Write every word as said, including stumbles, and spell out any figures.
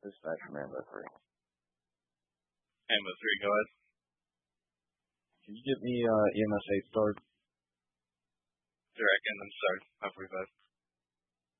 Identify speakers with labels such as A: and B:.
A: Dispatch from Ambo three.
B: Ambo three, go ahead.
A: Can you get me uh, E M S eight start?
B: Direct and then start. five forty-five.